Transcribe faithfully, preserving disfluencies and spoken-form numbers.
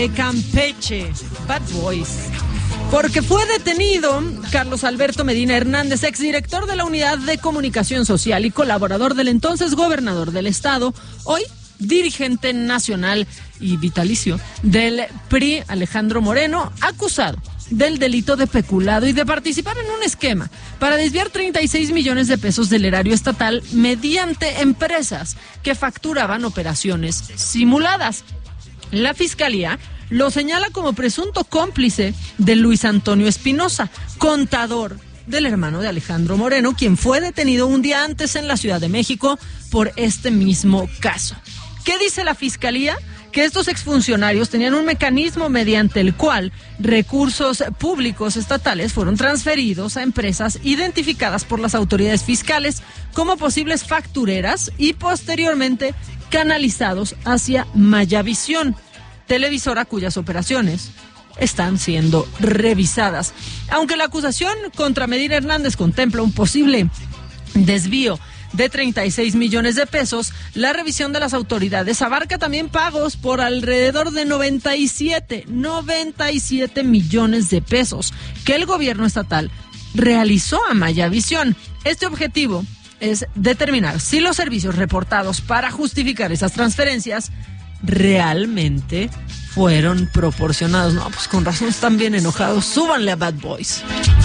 de Campeche, Bad Boys. Porque fue detenido Carlos Alberto Medina Hernández, exdirector de la Unidad de Comunicación Social y colaborador del entonces gobernador del estado, hoy dirigente nacional y vitalicio del P R I, Alejandro Moreno, acusado del delito de peculado y de participar en un esquema para desviar treinta y seis millones de pesos del erario estatal mediante empresas que facturaban operaciones simuladas. La Fiscalía lo señala como presunto cómplice de Luis Antonio Espinosa, contador del hermano de Alejandro Moreno, quien fue detenido un día antes en la Ciudad de México por este mismo caso. ¿Qué dice la Fiscalía? Que estos exfuncionarios tenían un mecanismo mediante el cual recursos públicos estatales fueron transferidos a empresas identificadas por las autoridades fiscales como posibles factureras y posteriormente canalizados hacia Mayavisión, televisora cuyas operaciones están siendo revisadas. Aunque la acusación contra Medina Hernández contempla un posible desvío de treinta y seis millones de pesos, la revisión de las autoridades abarca también pagos por alrededor de noventa y siete millones de pesos que el gobierno estatal realizó a Mayavisión. Este objetivo es determinar si los servicios reportados para justificar esas transferencias realmente fueron proporcionados. No, pues con razón están bien enojados. Súbanle a Bad Boys.